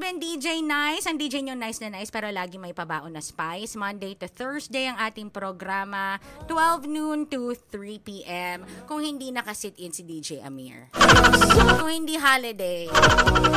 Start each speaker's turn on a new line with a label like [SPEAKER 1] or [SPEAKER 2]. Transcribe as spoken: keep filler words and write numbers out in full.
[SPEAKER 1] seven, D J Nice. Ang D J nyo nice na nice pero lagi may pabaon na spice. Monday to Thursday ang ating programa. twelve noon to three p.m. Kung hindi nakasit in si D J Amir. Kung hindi holiday.